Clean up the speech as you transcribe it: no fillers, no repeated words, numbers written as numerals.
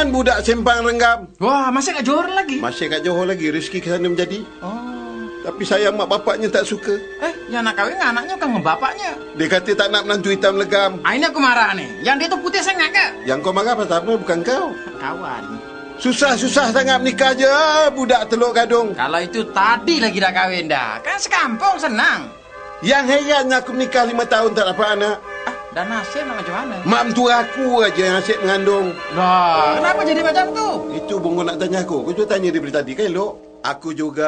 Kan budak Sempang Renggam. Wah, masih kat Johor lagi? Masih kat Johor lagi, rezeki ke sana menjadi. Oh. Tapi sayang mak bapaknya tak suka. Yang nak kahwin dengan anaknya bukan bapaknya. Dia kata tak nak menantu hitam legam. Ini aku marah nih. Yang dia tu putih sangat ke? Yang kau marah pasal apa? Bukan kau. Kawan. Susah-susah sangat menikah je, budak Teluk Gadung. Kalau itu tadi lagi dah kahwin dah. Kan sekampung senang. Yang herannya aku menikah 5 tahun tak dapat anak. Dan nasib nak macam mana? Mak mentua aku aja yang asyik mengandung. Lah, kenapa jadi macam tu? Itu Bongo nak tanya aku. Kau juga tanya dia dari tadi kan, Elok? Aku juga